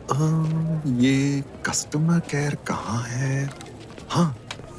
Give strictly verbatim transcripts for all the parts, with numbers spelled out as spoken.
अ, ये customer care कहाँ है? हाँ,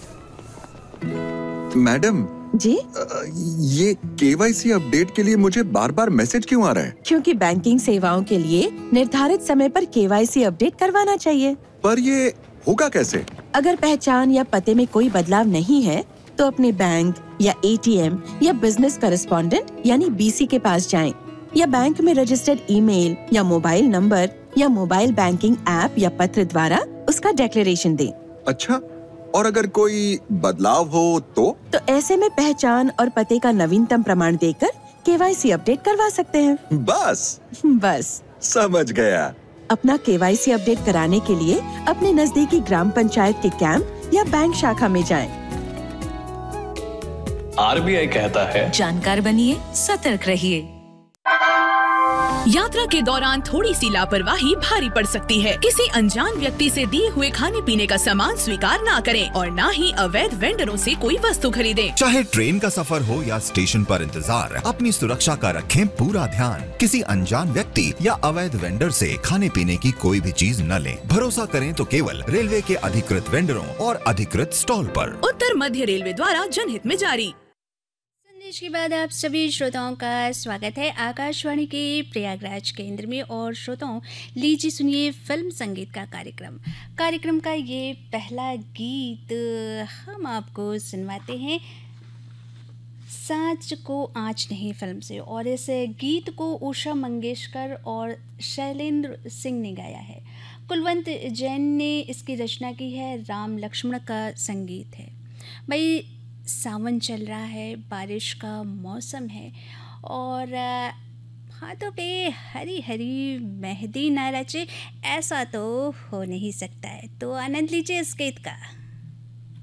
मैडम जी, अ, ये केवाईसी अपडेट के लिए मुझे बार-बार मैसेज क्यों आ रहा है? क्योंकि बैंकिंग सेवाओं के लिए निर्धारित समय पर केवाईसी अपडेट करवाना चाहिए। पर ये होगा कैसे? अगर पहचान या पते में कोई बदलाव नहीं है, तो अपने बैंक या एटीएम या बिजनेस करेस्पॉन्डेंट यानी बीसी के पास जाएं, या बैंक में रजिस्टर्ड ईमेल या मोबाइल नंबर या मोबाइल बैंकिंग ऐप या पत्र द्वारा उसका डिक्लेरेशन दें। अच्छा, और अगर कोई बदलाव हो तो? तो ऐसे में पहचान और पते का नवीनतम प्रमाण देकर केवाईसी अपडेट करवा सकते हैं। बस बस समझ गया। अपना केवाईसी अपडेट कराने के लिए अपने नजदीकी ग्राम पंचायत के कैंप या बैंक शाखा में जाएं। आरबीआई कहता है, जानकार बनिए, सतर्क रहिए। यात्रा के दौरान थोड़ी सी लापरवाही भारी पड़ सकती है। किसी अनजान व्यक्ति से दिए हुए खाने पीने का सामान स्वीकार ना करें और ना ही अवैध वेंडरों से कोई वस्तु खरीदें। चाहे ट्रेन का सफर हो या स्टेशन पर इंतजार, अपनी सुरक्षा का रखें पूरा ध्यान। किसी अनजान व्यक्ति या अवैध वेंडर से खाने पीने की कोई भी चीज न लें। भरोसा करें तो केवल रेलवे के अधिकृत वेंडरों और अधिकृत स्टॉल पर। उत्तर मध्य रेलवे द्वारा जनहित में जारी। संदेश के बाद आप सभी श्रोताओं का स्वागत है आकाशवाणी के प्रयागराज केंद्र में। और श्रोताओं, लीजिए सुनिए फिल्म संगीत का कार्यक्रम। कार्यक्रम का ये पहला गीत हम आपको सुनवाते हैं सांच को आँच नहीं फिल्म से। और इस गीत को उषा मंगेशकर और शैलेंद्र सिंह ने गाया है। कुलवंत जैन ने इसकी रचना की है। राम लक्ष्मण का संगीत है। भाई, सावन चल रहा है, बारिश का मौसम है और हाथों पे हरी हरी मेहंदी न रचे, ऐसा तो हो नहीं सकता है। तो आनंद लीजिए इस गीत का।